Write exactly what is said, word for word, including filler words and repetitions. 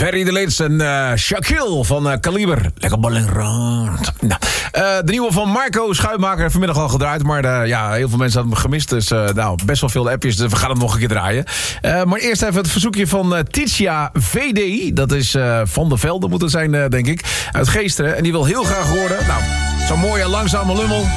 Very the latest en uh, Shaquille van uh, Kaliber. Lekker balling rond. Nou, uh, de nieuwe van Marco Schuitmaker vanmiddag al gedraaid. Maar uh, ja, heel veel mensen hadden hem gemist. Dus uh, nou, best wel veel appjes. Dus we gaan hem nog een keer draaien. Uh, maar eerst even het verzoekje van uh, Titia V D. Dat is uh, Van der Velde moeten zijn, uh, denk ik. Uit Geesteren. En die wil heel graag horen. Nou, zo'n mooie langzame lummel.